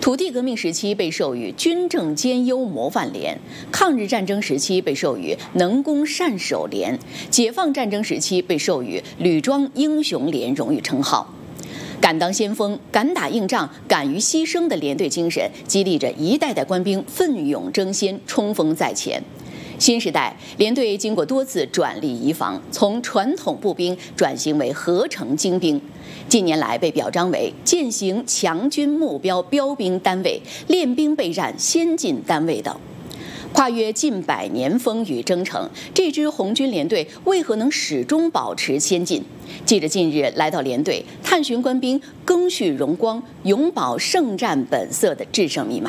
土地革命时期被授予军政兼优模范连，抗日战争时期被授予能攻善守连，解放战争时期被授予吕庄英雄连荣誉称号。敢当先锋、敢打硬仗、敢于牺牲的连队精神，激励着一代代官兵奋勇争先、冲锋在前。新时代连队经过多次转隶移防，从传统步兵转型为合成精兵，近年来被表彰为践行强军目标标兵单位、练兵备战先进单位等。跨越近100年风雨征程，这支红军连队为何能始终保持先进？记者近日来到连队，探寻官兵赓续荣光、永葆圣战本色的制胜密码。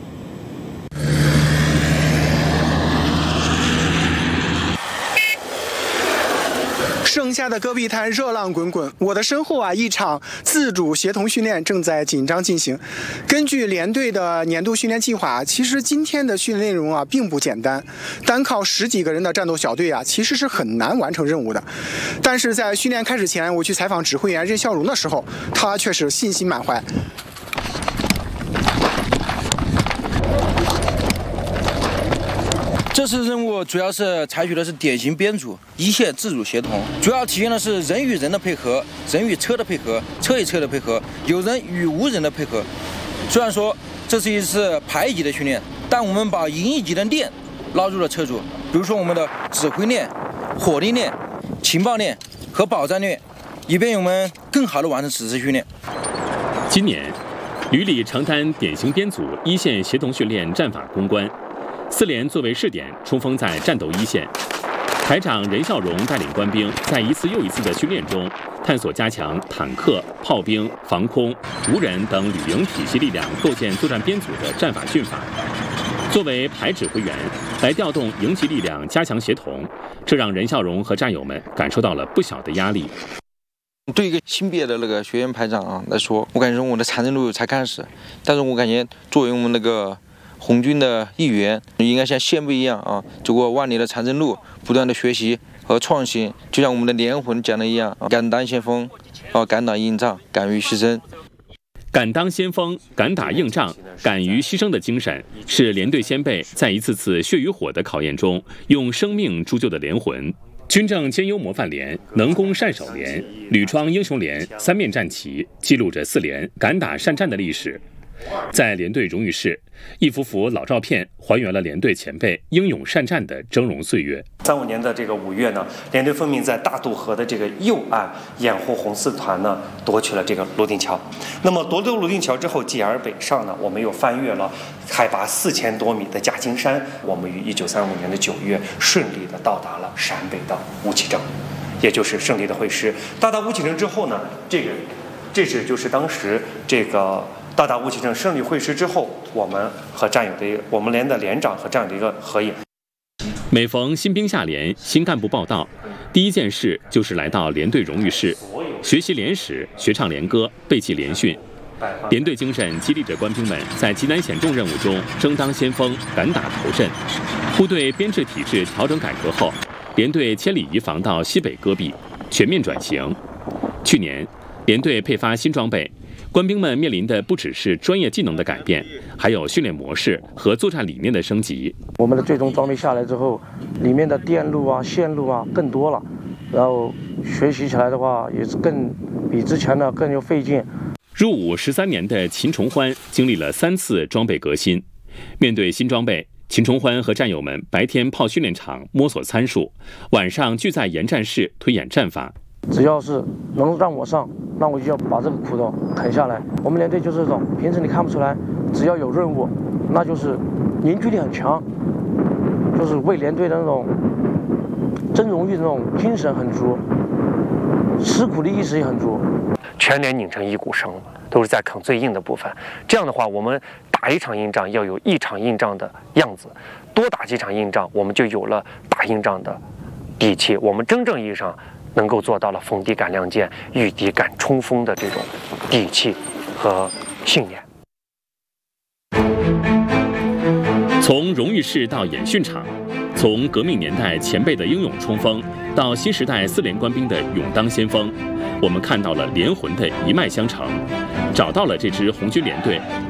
盛夏的戈壁滩热浪滚滚，我的身后一场自主协同训练正在紧张进行。根据连队的年度训练计划，其实今天的训练内容并不简单，单靠10几个人的战斗小队其实是很难完成任务的。但是在训练开始前，我去采访指挥员任孝荣的时候，他却是信心满怀。 这次任务主要是采取的是典型编组、一线自主协同，主要体现的是人与人的配合、人与车的配合、车与车的配合、有人与无人的配合。虽然说这是一次排级的训练，但我们把营役级的链纳入了车组，比如说我们的指挥链、火力链、情报链和保障链，以便我们更好地完成此次训练。 今年，旅里承担典型编组、一线协同训练战法攻关。4连作为试点，冲锋在战斗一线。排长任孝荣带领官兵在一次又一次的训练中，探索加强坦克、炮兵、防空、无人等旅营体系力量构建作战编组的战法训法。作为排指挥员，来调动营级力量，加强协同，这让任孝荣和战友们感受到了不小的压力。 对一个新毕业的学员排长来说，我感觉我的长征路才开始，但是我感觉作为我们红军的一员，应该像先辈一样走过万里的长征路，不断的学习和创新，就像我们的连魂讲的一样，敢当先锋，敢打硬仗，敢于牺牲。 敢当先锋、敢打硬仗、敢于牺牲的精神，是连队先辈在一次次血与火的考验中，用生命铸就的连魂。军政兼优模范连、能攻善守连、吕庄英雄连3面战旗，记录着4连敢打善战的历史。在连队荣誉室，一幅幅老照片还原了连队前辈英勇善战的峥嵘岁月。 35年的5月呢，连队奉命在大渡河的右岸掩护红四团呢夺取了泸定桥。那么夺得泸定桥之后，继而北上呢，我们又翻越了海拔4000多米的夹金山。我们于1935年的9月顺利的到达了陕北的乌旗镇，也就是胜利的会师。到达乌旗镇之后呢，就是当时到达乌旗镇胜利会师之后，我们连的连长和战友的一个合影。 每逢新兵下连、新干部报到，第一件事就是来到连队荣誉室，学习连史、学唱连歌、背弃连训。连队精神激励着官兵们在极难险重任务中争当先锋、敢打头阵。部队编制体制调整改革后，连队千里移防到西北戈壁，全面转型。去年，连队配发新装备。官兵们面临的不只是专业技能的改变，还有训练模式和作战理念的升级。 我们的最终装备下来之后，里面的电路线路更多了，然后学习起来的话也是比之前的更有费劲。 入伍13年的秦崇欢经历了3次装备革新，面对新装备，秦崇欢和战友们白天泡训练场摸索参数，晚上聚在研战室推演战法。 只要是能让我上，那我就要把这个苦头啃下来。我们连队就是这种，平时你看不出来，只要有任务，那就是凝聚力很强，就是为连队的那种争荣誉的那种精神很足，吃苦的意识也很足。 全连拧成一股绳，都是在啃最硬的部分。这样的话，我们打一场硬仗要有一场硬仗的样子，多打几场硬仗，我们就有了打硬仗的底气。我们真正意义上能够做到了逢敌敢亮剑、遇敌敢冲锋的这种底气和信念。 从荣誉室到演训场，从革命年代前辈的英勇冲锋，到新时代4连官兵的勇当先锋，我们看到了连魂的一脉相承，找到了这支红军连队